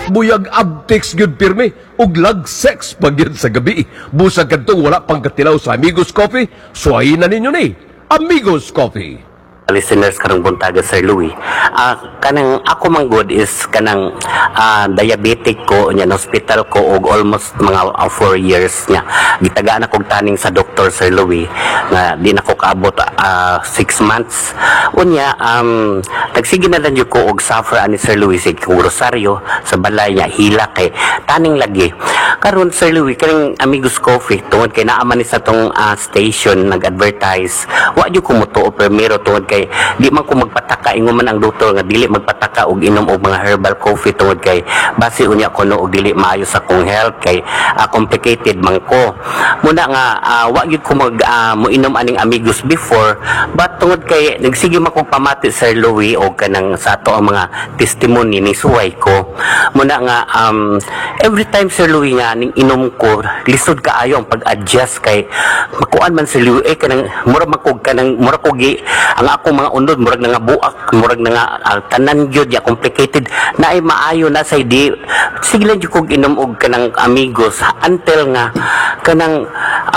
Buyag abtex gyud pirmi ug lag sex pag yun sa gabi. Busag kadtong wala pang katilaw sa Amigos Coffee. Suwayin na ninyo ni Amigos Coffee. Listeners karong buntaga Sir Louie, kanang ako man good is kanang diabetic ko nya hospital ko og almost mga 4 years nya gitagaan akong taning sa doktor Sir Louie nga di na ko kaabot 6 months unya nagsige na lang jud ko og suffer ani Sir Louie sig Rosario sa balay nya hila kay taning lagi karon Sir Louie kaning Amigos Coffee tungod kay naa man ni sa tong station nag-advertise wa jud ko motuo primero tungod kay di man ko magpataka ingon man ang doktor nga dili magpataka og inom og mga herbal coffee tungod kay base unya ko no og dili maayo sa akong health kay complicated man ko muna nga wa gyud ko moinom aning Amigos before but tungod kay nagsige man kog pamati Sir Louie og kanang sa ato ang mga testimony ni suway ko muna nga every time Sir Louie nga ning inom ko lisod kaayo ang pag-adjust kay makuan man Sir Louie kanang mura man kog kanang mura ko gi ang akong mga unod murag na nga buak murag na nga tanan gyud ya complicated na ay maayo na say di sige lang jud kog inom og kanang Amigos until nga kanang